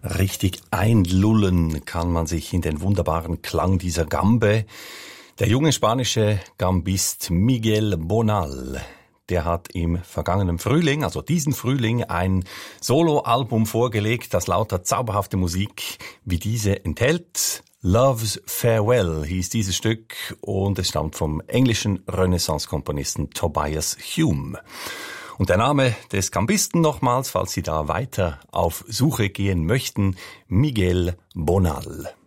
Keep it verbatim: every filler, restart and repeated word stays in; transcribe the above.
Richtig einlullen kann man sich in den wunderbaren Klang dieser Gambe. Der junge spanische Gambist Miguel Bonal, der hat im vergangenen Frühling, also diesen Frühling, ein Soloalbum vorgelegt, das lauter zauberhafte Musik wie diese enthält. Love's Farewell hieß dieses Stück und es stammt vom englischen Renaissance-Komponisten Tobias Hume. Und der Name des Gambisten nochmals, falls Sie da weiter auf Suche gehen möchten, Miguel Bonal.